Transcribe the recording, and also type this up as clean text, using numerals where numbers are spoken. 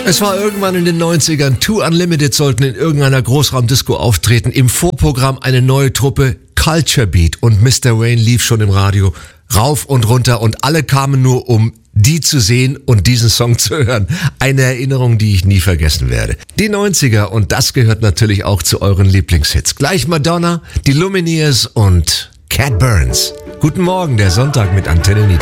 Es war irgendwann in den 90ern. Two Unlimited sollten in irgendeiner Großraumdisco auftreten. Im Vorprogramm eine neue Truppe, Culture Beat. Und Mr. Wayne lief schon im Radio rauf und runter. Und alle kamen nur, um die zu sehen und diesen Song zu hören. Eine Erinnerung, die ich nie vergessen werde. Die 90er, und das gehört natürlich auch zu euren Lieblingshits. Gleich Madonna, die Lumineers und Cat Burns. Guten Morgen, der Sonntag mit Antenne Niedersachsen.